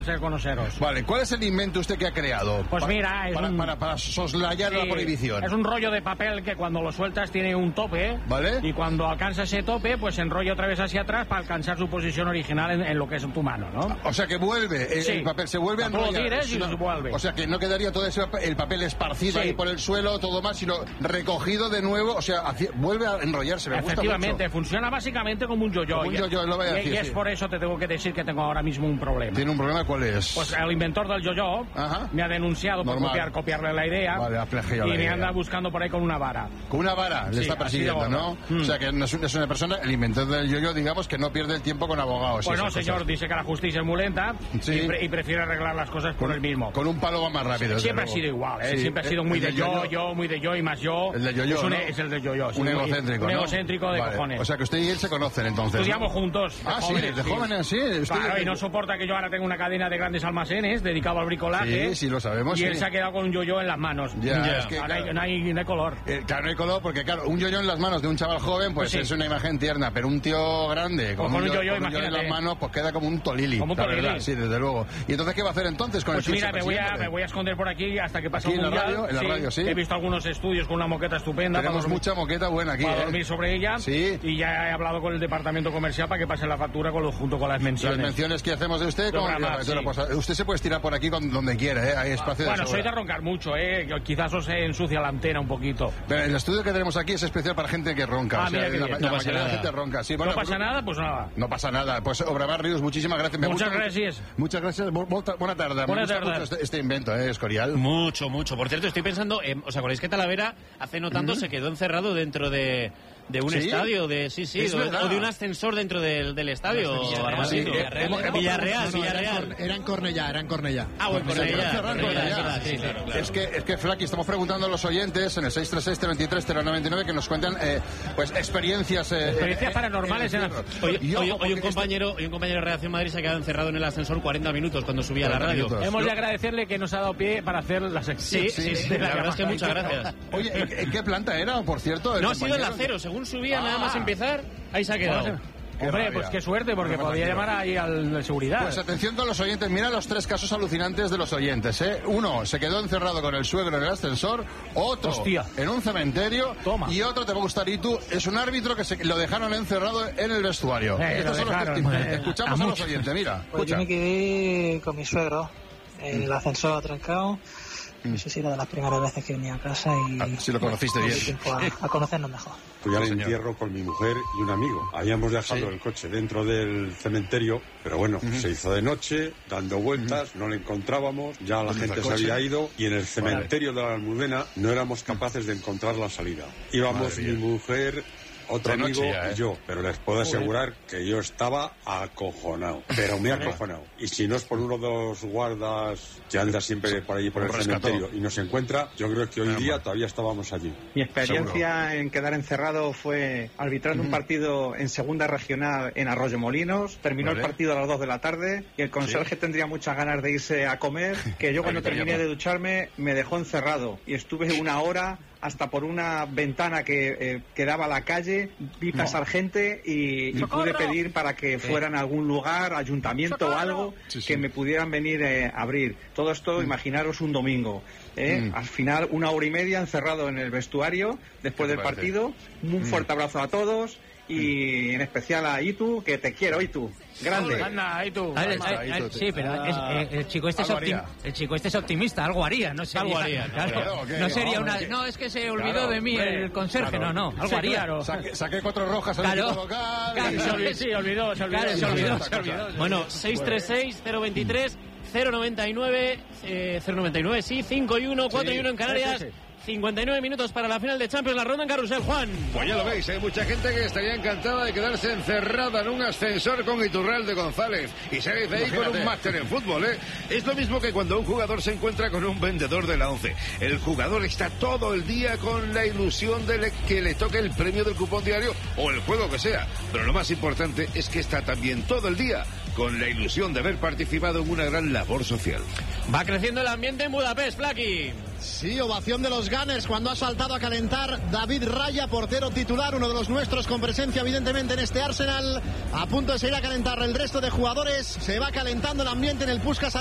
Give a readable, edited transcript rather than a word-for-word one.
conoceros. Vale, ¿cuál es el invento usted que ha creado? Pues mira, es para soslayar la prohibición. Es un rollo de papel que cuando lo sueltas tiene un tope, ¿vale? Y cuando alcanza ese tope, pues se enrolla otra vez hacia atrás para alcanzar su posición original en lo que es tu mano, ¿no? O sea que vuelve, el papel se vuelve a enrollar. Lo tires y se vuelve. O sea que no quedaría todo el papel esparcido ahí por el suelo, todo más, sino recogido de nuevo, o sea, vuelve a enrollarse. Me Efectivamente, gusta mucho. Funciona básicamente como un yo-yo. Como un yo-yo, lo voy a decir, y es por eso te tengo que decir que tengo ahora mismo un problema. ¿Tiene un problema? ¿Cuál es? Pues el inventor del yo-yo me ha denunciado por copiarle la idea. Vale, ha plagiado y la me idea. anda buscando por ahí con una vara. Con una vara le está persiguiendo, ¿no? O sea que no es una persona, el inventor del yo-yo, digamos, que no pierde el tiempo con abogados. Pues no, señor, dice que la justicia es muy lenta y prefiere arreglar las cosas por él mismo. Con un palo va más rápido. Siempre ha sido igual, siempre ha sido muy de yo, muy de yo y más yo. El de yo-yo, es el de yo-yo. Un egocéntrico, Un egocéntrico de cojones. O sea que usted y él se conocen entonces. Estudiamos juntos. De jóvenes, sí. Claro, y no soporta que yo ahora tenga una cadena de grandes almacenes dedicado al bricolaje. Sí, lo sabemos. Y él se ha quedado con un yo-yo en las manos. Es que, no hay color. Claro, no hay color porque, claro, un yo-yo en las manos de un chaval joven, pues es una imagen tierna, pero un tío grande con un yo-yo en las manos, pues queda como un tolili. Como un tolili. Sí, desde luego. ¿Y entonces qué va a hacer entonces con el tío? Pues mira, me voy a esconder por aquí hasta que pase el mundial. En la radio, sí. He visto algunos estudios con una moqueta estupenda. Tenemos mucha moqueta buena aquí. Para dormir sobre ella. Sí. Y ya he hablado con el departamento comercial para que pase la factura junto con las menciones. Las menciones que hacemos de usted. Usted se puede estirar por aquí donde quiera, hay espacio de sobra. Soy de roncar mucho, quizás os ensucia la antena un poquito. Pero el estudio que tenemos aquí es especial para gente que ronca. Mira que bien. La mayoría de la gente ronca. Sí, no pasa nada, pues nada. No pasa nada. Pues Obramar Ríos, muchísimas gracias. Muchas gracias. Muchas gracias. Buena tarde. Me gusta mucho este invento, Escorial. Mucho. Por cierto, estoy pensando, ¿os acordáis que Talavera hace no tanto se quedó encerrado dentro de un estadio, o de un ascensor dentro del estadio? Villarreal. Era en Cornellá. Ah, bueno, Cornellá. Es que, Flaky, estamos preguntando a los oyentes en el 636-323-099 que nos cuentan experiencias paranormales. Hoy un compañero de Redacción Madrid se ha quedado encerrado en el ascensor 40 minutos cuando subía a la radio. Hemos de agradecerle que nos ha dado pie para hacer la sección. Sí, la verdad es que muchas gracias. Oye, ¿en qué planta era, por cierto? No, ha sido el acero. Según subía, nada más empezar, ahí se ha quedado. Hombre, pues qué suerte, porque podía llamar ahí al de seguridad. Pues atención con los oyentes, mira los tres casos alucinantes de los oyentes, Uno se quedó encerrado con el suegro en el ascensor, otro en un cementerio, y otro, te va a gustar, y tú, es un árbitro que lo dejaron encerrado en el vestuario. Estos son los testimonios. Escuchamos a los oyentes, mira. Pues yo me quedé con mi suegro, el ascensor atrancado. No sé si era de las primeras veces que venía a casa y... si lo conociste bien. Tiempo a conocernos mejor. Fui al entierro con mi mujer y un amigo. Habíamos dejado el coche dentro del cementerio, pero bueno, se hizo de noche, dando vueltas, no lo encontrábamos, ya la gente se había ido y en el cementerio de la Almudena no éramos capaces de encontrar la salida. Íbamos mi mujer, otro amigo y yo, pero les puedo asegurar que yo estaba acojonado, pero muy acojonado. Y si no es por uno de los guardas que anda siempre por allí por el cementerio y nos encuentra, yo creo que hoy día todavía estábamos allí. Mi experiencia en quedar encerrado fue arbitrando un partido en segunda regional en Arroyomolinos. Terminó el partido a las 2 de la tarde y el conserje tendría muchas ganas de irse a comer, que yo cuando terminé de ducharme me dejó encerrado y estuve una hora hasta por una ventana que daba a la calle, vi pasar gente y pude pedir para que fueran a algún lugar, ayuntamiento o algo, que me pudieran venir a abrir. Todo esto, imaginaros un domingo. Al final, 1 hora y media encerrado en el vestuario después del partido. Un fuerte abrazo a todos y en especial a Itu, que te quiero, Itu. Grande. Anda, Itu. Sí, pero el chico este es optimista, algo haría, no sería. Algo haría, claro, no sería una. No, es que se olvidó de mí el conserje, no, algo haría. Claro. Saqué 4 rojas al equipo local. Se olvidó. Bueno, 636-023. 099, sí, 5-1, 4-1 en Canarias. 59 minutos para la final de Champions, la ronda en carrusel, Juan. Pues ya lo veis, hay mucha gente que estaría encantada de quedarse encerrada en un ascensor con Iturralde González y salir de ahí con un máster en fútbol, Es lo mismo que cuando un jugador se encuentra con un vendedor de la ONCE. El jugador está todo el día con la ilusión de que le toque el premio del cupón diario o el juego que sea. Pero lo más importante es que está también todo el día con la ilusión de haber participado en una gran labor social. Va creciendo el ambiente en Budapest, Flaky. Sí, ovación de los Gunners cuando ha saltado a calentar David Raya, portero titular, uno de los nuestros con presencia evidentemente en este Arsenal. A punto de salir a calentar el resto de jugadores. Se va calentando el ambiente en el Puskás